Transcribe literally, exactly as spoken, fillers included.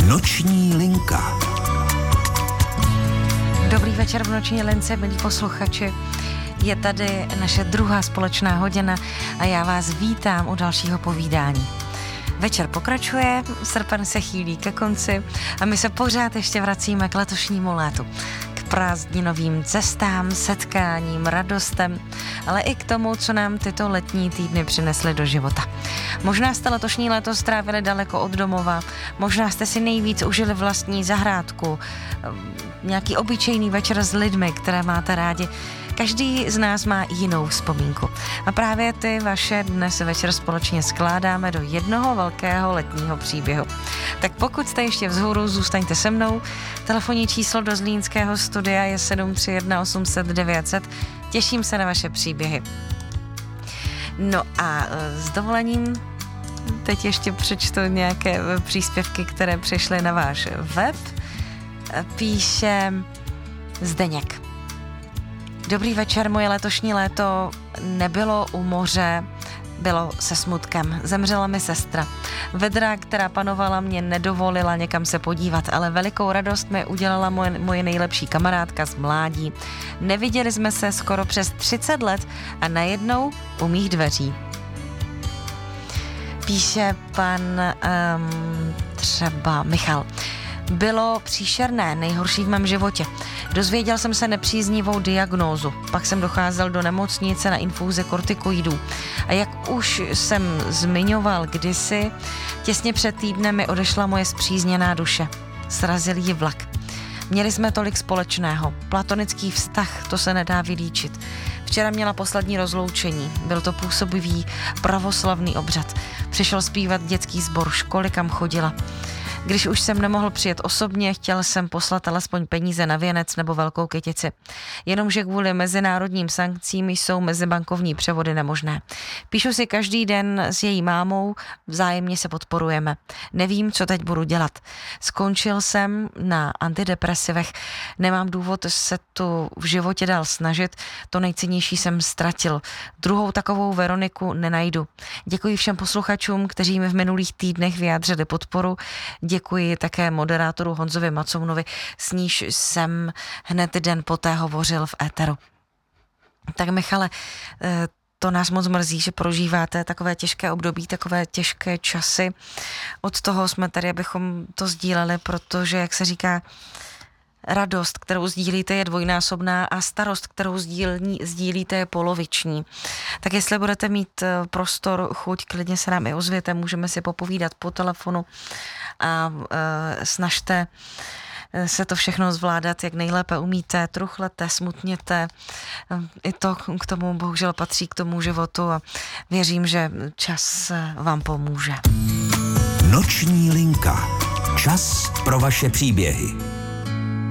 Noční linka. Dobrý večer v Noční lince, milí posluchači. Je tady naše druhá společná hodina a já vás vítám u dalšího povídání. Večer pokračuje, srpen se chýlí ke konci a my se pořád ještě vracíme k letošnímu létu. K prázdninovým cestám, setkáním, radostem, ale i k tomu, co nám tyto letní týdny přinesly do života. Možná jste letošní léto strávili daleko od domova, možná jste si nejvíc užili vlastní zahrádku, nějaký obyčejný večer s lidmi, které máte rádi. Každý z nás má jinou vzpomínku. A právě ty vaše dnes večer společně skládáme do jednoho velkého letního příběhu. Tak pokud jste ještě vzhůru, zůstaňte se mnou. Telefonní číslo do zlínského studia je sedm tři jedna osm set devět set. Těším se na vaše příběhy. No a s dovolením teď ještě přečtu nějaké příspěvky, které přišly na váš web. Píše Zdeněk. Dobrý večer, moje letošní léto nebylo u moře, bylo se smutkem. Zemřela mi sestra. Vedra, která panovala, mě nedovolila někam se podívat, ale velikou radost mi udělala moje, moje nejlepší kamarádka z mládí. Neviděli jsme se skoro přes třicet let a najednou u mých dveří. Píše pan um, třeba Michal. Bylo příšerné, nejhorší v mém životě. Dozvěděl jsem se nepříznivou diagnózu, pak jsem docházel do nemocnice na infuze kortikoidů. A jak už jsem zmiňoval kdysi, těsně před týdnem mi odešla moje spřízněná duše. Srazil ji vlak. Měli jsme tolik společného. Platonický vztah, to se nedá vylíčit. Včera měla poslední rozloučení. Byl to působivý pravoslavný obřad. Přišel zpívat dětský sbor školy, kam chodila. Když už jsem nemohl přijet osobně, chtěl jsem poslat alespoň peníze na věnec nebo velkou kytici. Jenomže kvůli mezinárodním sankcím jsou mezibankovní převody nemožné. Píšu si každý den s její mámou, vzájemně se podporujeme. Nevím, co teď budu dělat. Skončil jsem na antidepresivech, nemám důvod se tu v životě dál snažit, to nejcennější jsem ztratil. Druhou takovou Veroniku nenajdu. Děkuji všem posluchačům, kteří mi v minulých týdnech vyjádřili podporu. Děkuji také moderátoru Honzovi Macounovi, s níž jsem hned den poté hovořil v éteru. Tak Michale, to nás moc mrzí, že prožíváte takové těžké období, takové těžké časy. Od toho jsme tady, abychom to sdíleli, protože, jak se říká, radost, kterou sdílíte, je dvojnásobná a starost, kterou sdílí, sdílíte, je poloviční. Tak jestli budete mít prostor, chuť, klidně se nám i ozvěte, můžeme si popovídat po telefonu a e, snažte se to všechno zvládat, jak nejlépe umíte, truchlete, smutněte. I to k tomu bohužel patří k tomu životu a věřím, že čas vám pomůže. Noční linka. Čas pro vaše příběhy.